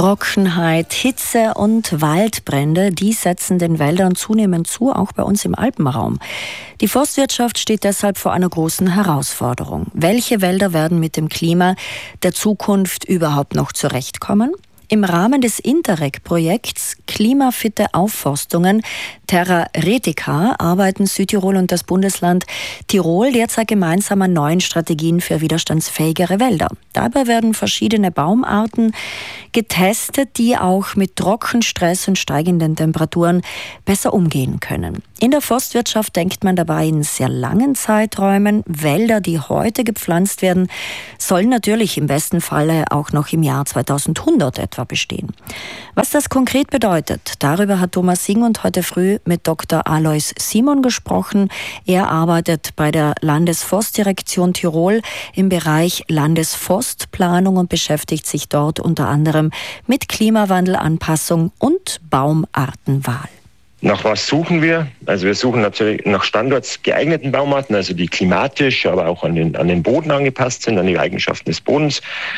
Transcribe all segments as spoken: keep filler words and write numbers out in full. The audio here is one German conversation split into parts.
Trockenheit, Hitze und Waldbrände, die setzen den Wäldern zunehmend zu, auch bei uns im Alpenraum. Die Forstwirtschaft steht deshalb vor einer großen Herausforderung. Welche Wälder werden mit dem Klima der Zukunft überhaupt noch zurechtkommen? Im Rahmen des Interreg-Projekts Klimafitte Aufforstungen Terra Rhetica arbeiten Südtirol und das Bundesland Tirol derzeit gemeinsam an neuen Strategien für widerstandsfähigere Wälder. Dabei werden verschiedene Baumarten getestet, die auch mit Trockenstress und steigenden Temperaturen besser umgehen können. In der Forstwirtschaft denkt man dabei in sehr langen Zeiträumen. Wälder, die heute gepflanzt werden, sollen natürlich im besten Falle auch noch im Jahr zweitausendhundert etwa bestehen. Was das konkret bedeutet, darüber hat Thomas Sigmund heute früh mit Doktor Alois Simon gesprochen. Er arbeitet bei der Landesforstdirektion Tirol im Bereich Landesforstplanung und beschäftigt sich dort unter anderem mit Klimawandelanpassung und Baumartenwahl. Nach was suchen wir? Also wir suchen natürlich nach standortsgeeigneten Baumarten, also die klimatisch, aber auch an den, an den Boden angepasst sind, an die Eigenschaften des Bodens,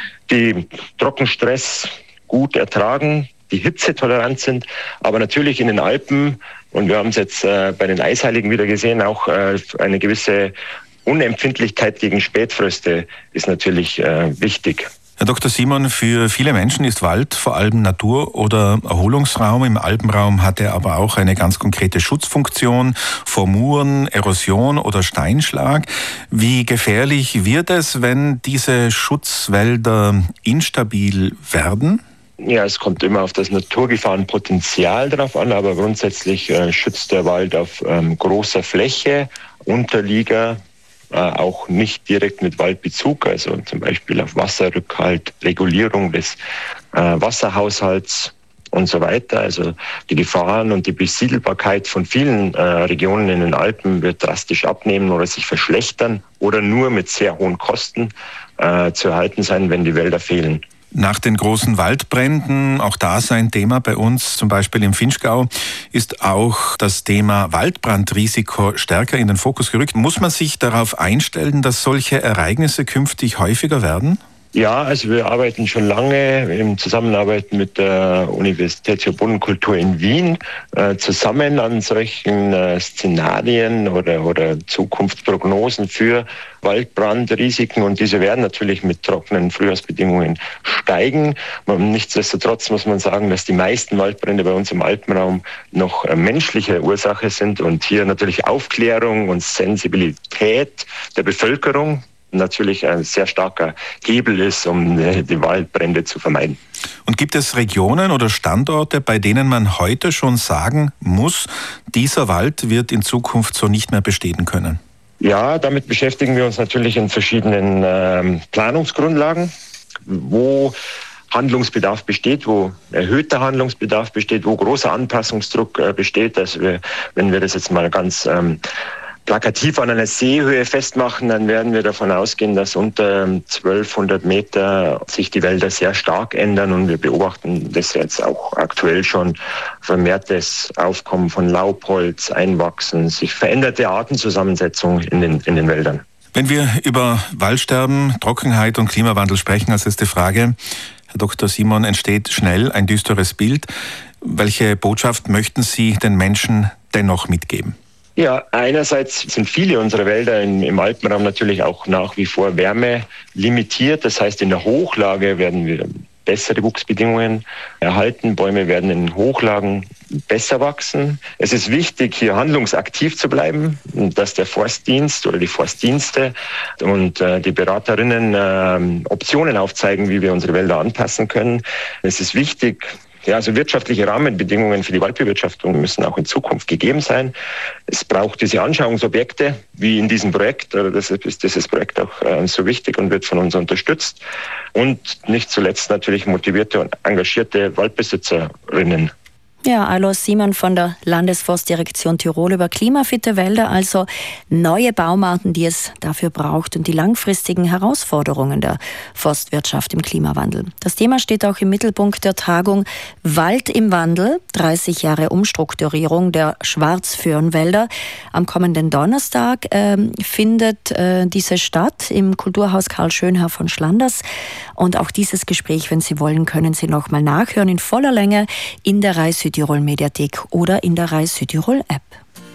die Trockenstress gut ertragen, die Hitze tolerant sind, aber natürlich in den Alpen, und wir haben es jetzt äh, bei den Eisheiligen wieder gesehen, auch äh, eine gewisse Unempfindlichkeit gegen Spätfröste ist natürlich äh, wichtig. Herr Doktor Simon, für viele Menschen ist Wald vor allem Natur- oder Erholungsraum. Im Alpenraum hat er aber auch eine ganz konkrete Schutzfunktion vor Muren, Erosion oder Steinschlag. Wie gefährlich wird es, wenn diese Schutzwälder instabil werden? Ja, es kommt immer auf das Naturgefahrenpotenzial drauf an, aber grundsätzlich äh, schützt der Wald auf ähm, großer Fläche, Unterlieger, äh, auch nicht direkt mit Waldbezug, also zum Beispiel auf Wasserrückhalt, Regulierung des äh, Wasserhaushalts und so weiter. Also die Gefahren und die Besiedelbarkeit von vielen äh, Regionen in den Alpen wird drastisch abnehmen oder sich verschlechtern oder nur mit sehr hohen Kosten äh, zu erhalten sein, wenn die Wälder fehlen. Nach den großen Waldbränden, auch da ist ein Thema bei uns, zum Beispiel im Vinschgau, ist auch das Thema Waldbrandrisiko stärker in den Fokus gerückt. Muss man sich darauf einstellen, dass solche Ereignisse künftig häufiger werden? Ja, also wir arbeiten schon lange in Zusammenarbeit mit der Universität für Bodenkultur in Wien äh, zusammen an solchen äh, Szenarien oder, oder Zukunftsprognosen für Waldbrandrisiken, und diese werden natürlich mit trockenen Frühjahrsbedingungen steigen. Nichtsdestotrotz muss man sagen, dass die meisten Waldbrände bei uns im Alpenraum noch äh, menschliche Ursache sind und hier natürlich Aufklärung und Sensibilität der Bevölkerung natürlich ein sehr starker Hebel ist, um die Waldbrände zu vermeiden. Und gibt es Regionen oder Standorte, bei denen man heute schon sagen muss, dieser Wald wird in Zukunft so nicht mehr bestehen können? Ja, damit beschäftigen wir uns natürlich in verschiedenen ähm, Planungsgrundlagen, wo Handlungsbedarf besteht, wo erhöhter Handlungsbedarf besteht, wo großer Anpassungsdruck äh, besteht. Also wir, wenn wir das jetzt mal ganz ähm, plakativ an einer Seehöhe festmachen, dann werden wir davon ausgehen, dass unter zwölfhundert Meter sich die Wälder sehr stark ändern, und wir beobachten das jetzt auch aktuell schon, vermehrtes Aufkommen von Laubholz, Einwachsen, sich veränderte Artenzusammensetzung in den, in den Wäldern. Wenn wir über Waldsterben, Trockenheit und Klimawandel sprechen als erste Frage, Herr Doktor Simon, entsteht schnell ein düsteres Bild. Welche Botschaft möchten Sie den Menschen dennoch mitgeben? Ja, einerseits sind viele unserer Wälder im, im Alpenraum natürlich auch nach wie vor Wärme limitiert. Das heißt, in der Hochlage werden wir bessere Wuchsbedingungen erhalten. Bäume werden in Hochlagen besser wachsen. Es ist wichtig, hier handlungsaktiv zu bleiben, dass der Forstdienst oder die Forstdienste und äh, die Beraterinnen äh, Optionen aufzeigen, wie wir unsere Wälder anpassen können. Es ist wichtig, ja, also wirtschaftliche Rahmenbedingungen für die Waldbewirtschaftung müssen auch in Zukunft gegeben sein. Es braucht diese Anschauungsobjekte, wie in diesem Projekt. Das ist dieses Projekt auch äh, so wichtig und wird von uns unterstützt. Und nicht zuletzt natürlich motivierte und engagierte Waldbesitzerinnen. Ja, Alois Simon von der Landesforstdirektion Tirol über klimafitte Wälder, also neue Baumarten, die es dafür braucht und die langfristigen Herausforderungen der Forstwirtschaft im Klimawandel. Das Thema steht auch im Mittelpunkt der Tagung Wald im Wandel, dreißig Jahre Umstrukturierung der Schwarzföhrenwälder. Am kommenden Donnerstag äh, findet äh, diese statt im Kulturhaus Karl Schönherr von Schlanders. Und auch dieses Gespräch, wenn Sie wollen, können Sie noch mal nachhören in voller Länge in der Rai Südtirol Mediathek oder in der Rai Südtirol App.